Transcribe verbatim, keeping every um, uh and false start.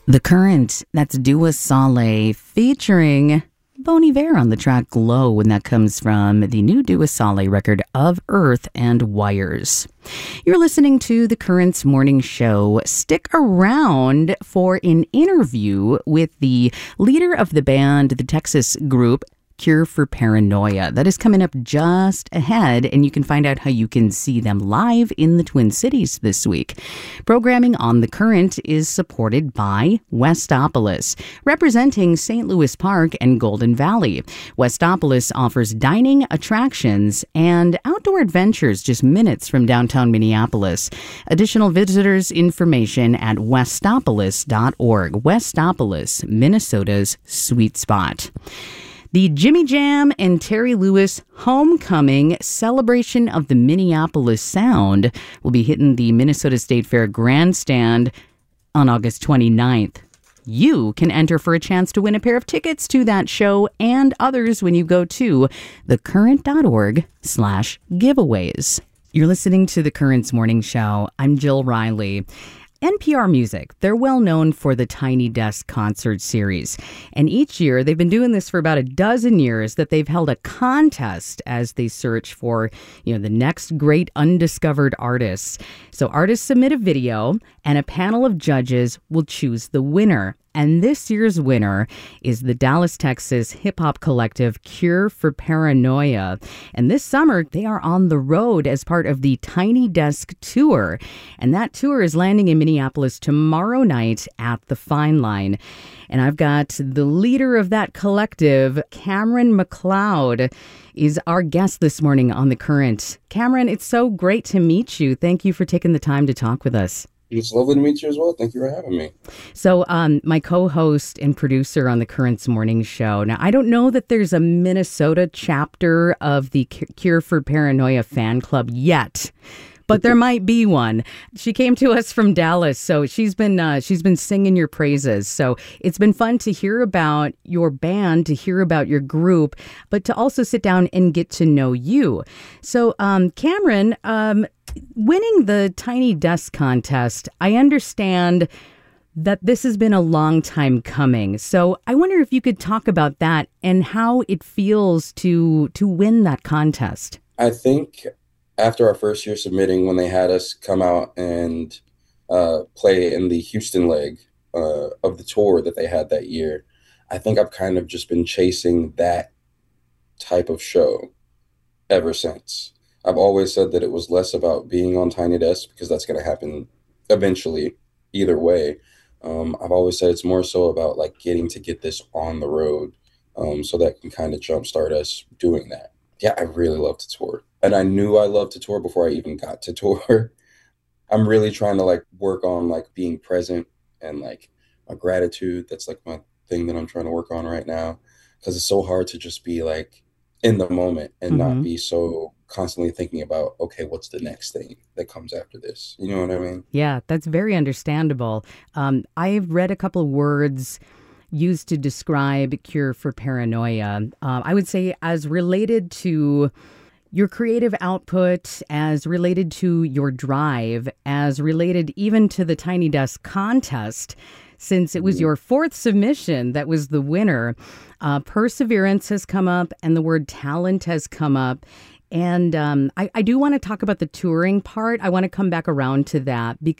The Current, that's Dua Saleh featuring Bon Iver on the track Glow, and that comes from the new Dua Saleh record Of Earth and Wires. You're listening to The Current's morning show. Stick around for an interview with the leader of the band, the Texas group Cure for Paranoia. That is coming up just ahead, and you can find out how you can see them live in the Twin Cities this week. Programming on The Current is supported by Westopolis, representing Saint Louis Park and Golden Valley. Westopolis offers dining, attractions, and outdoor adventures just minutes from downtown Minneapolis. Additional visitors information at westopolis dot org. Westopolis, Minnesota's sweet spot. The Jimmy Jam and Terry Lewis Homecoming Celebration of the Minneapolis Sound will be hitting the Minnesota State Fair Grandstand on August twenty-ninth. You can enter for a chance to win a pair of tickets to that show and others when you go to thecurrent.org slash giveaways. You're listening to The Current's Morning Show. I'm Jill Riley. N P R Music, they're well known for the Tiny Desk concert series. And each year, they've been doing this for about a dozen years, that they've held a contest as they search for, you know, the next great undiscovered artists. So artists submit a video and a panel of judges will choose the winner. And this year's winner is the Dallas, Texas hip-hop collective Cure for Paranoia. And this summer, they are on the road as part of the Tiny Desk Tour. And that tour is landing in Minneapolis tomorrow night at the Fine Line. And I've got the leader of that collective, Cameron McLeod, is our guest this morning on The Current. Cameron, it's so great to meet you. Thank you for taking the time to talk with us. It's lovely to meet you as well. Thank you for having me. So um, my co-host and producer on The Current's morning show. Now, I don't know that there's a Minnesota chapter of the Cure for Paranoia fan club yet, but there might be one. She came to us from Dallas, so she's been uh, she's been singing your praises. So it's been fun to hear about your band, to hear about your group, but to also sit down and get to know you. So um, Cameron, um, winning the Tiny Desk contest, I understand that this has been a long time coming. So I wonder if you could talk about that and how it feels to to win that contest. I think after our first year submitting, when they had us come out and uh, play in the Houston leg uh, of the tour that they had that year, I think I've kind of just been chasing that type of show ever since. I've always said that it was less about being on Tiny Desk, because that's going to happen eventually either way. Um, I've always said it's more so about like getting to get this on the road, um, so that can kind of jumpstart us doing that. Yeah, I really love to tour. And I knew I loved to tour before I even got to tour. I'm really trying to like work on like being present and like my gratitude. That's like my thing that I'm trying to work on right now, because it's so hard to just be like in the moment and mm-hmm. not be so constantly thinking about, okay, what's the next thing that comes after this? You know what I mean? Yeah, that's very understandable. Um, I've read a couple of words used to describe Cure for Paranoia. Uh, I would say as related to your creative output, as related to your drive, as related even to the Tiny Desk contest, since it was your fourth submission that was the winner. Uh, perseverance has come up and the word talent has come up. And um, I, I do want to talk about the touring part. I want to come back around to that because